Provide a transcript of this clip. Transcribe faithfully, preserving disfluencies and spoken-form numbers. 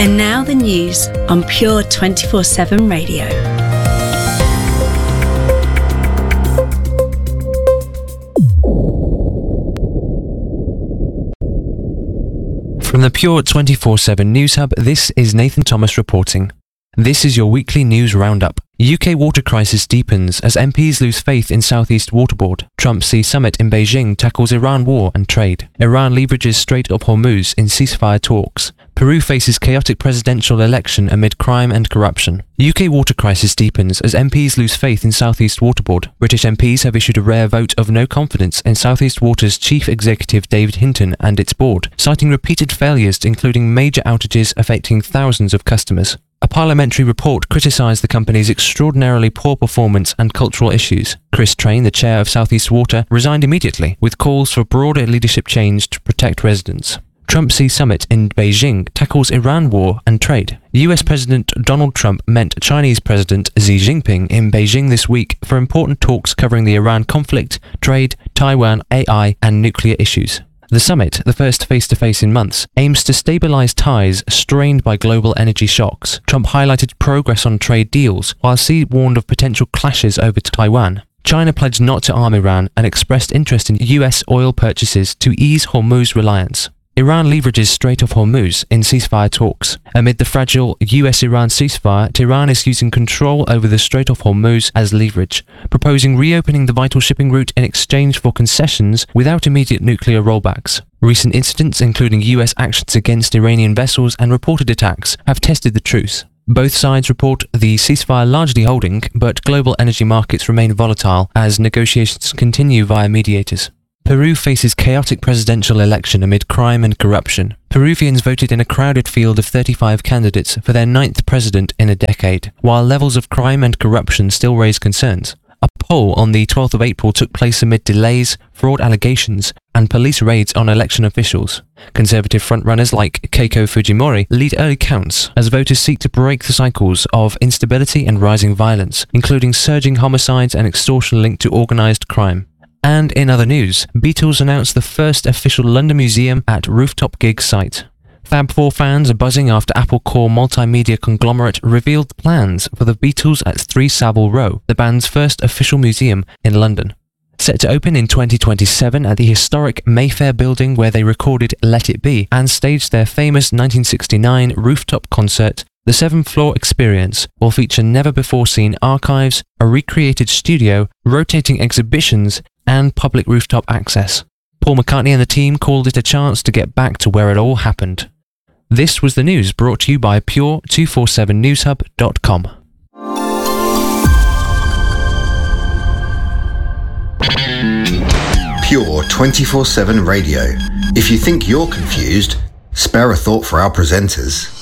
And now the news on Pure twenty-four seven Radio. From the Pure twenty-four seven News Hub, this is Nathan Thomas reporting. This is your weekly news roundup. U K water crisis deepens as M Ps lose faith in Southeast Water Board. Trump sees summit in Beijing tackles Iran war and trade. Iran leverages Strait of Hormuz in ceasefire talks. Peru faces chaotic presidential election amid crime and corruption. U K water crisis deepens as M Ps lose faith in Southeast Water Board. British M Ps have issued a rare vote of no confidence in Southeast Water's chief executive David Hinton and its board, citing repeated failures including major outages affecting thousands of customers. A parliamentary report criticised the company's extraordinarily poor performance and cultural issues. Chris Train, the chair of Southeast Water, resigned immediately, with calls for broader leadership change to protect residents. Trump sees summit in Beijing tackles Iran war and trade. U S President Donald Trump met Chinese President Xi Jinping in Beijing this week for important talks covering the Iran conflict, trade, Taiwan, A I, and nuclear issues. The summit, the first face-to-face in months, aims to stabilize ties strained by global energy shocks. Trump highlighted progress on trade deals, while Xi warned of potential clashes over Taiwan. China pledged not to arm Iran and expressed interest in U S oil purchases to ease Hormuz reliance. Iran leverages Strait of Hormuz in ceasefire talks. Amid the fragile U S-Iran ceasefire, Tehran is using control over the Strait of Hormuz as leverage, proposing reopening the vital shipping route in exchange for concessions without immediate nuclear rollbacks. Recent incidents, including U S actions against Iranian vessels and reported attacks, have tested the truce. Both sides report the ceasefire largely holding, but global energy markets remain volatile as negotiations continue via mediators. Peru faces chaotic presidential election amid crime and corruption. Peruvians voted in a crowded field of thirty-five candidates for their ninth president in a decade, while levels of crime and corruption still raise concerns. A poll on the twelfth of April took place amid delays, fraud allegations, and police raids on election officials. Conservative frontrunners like Keiko Fujimori lead early counts as voters seek to break the cycles of instability and rising violence, including surging homicides and extortion linked to organised crime. And in other news, Beatles announced the first official London museum at Rooftop Gigs site. Fab Four fans are buzzing after Apple Corps multimedia conglomerate revealed plans for the Beatles at three Savile Row, the band's first official museum in London. Set to open in twenty twenty-seven at the historic Mayfair building where they recorded Let It Be and staged their famous nineteen sixty-nine rooftop concert, the seven-floor experience will feature never-before-seen archives, a recreated studio, rotating exhibitions, and public rooftop access. Paul McCartney and the team called it a chance to get back to where it all happened. This was the news brought to you by Pure two forty-seven news hub dot com. Pure twenty-four seven Radio. If you think you're confused, spare a thought for our presenters.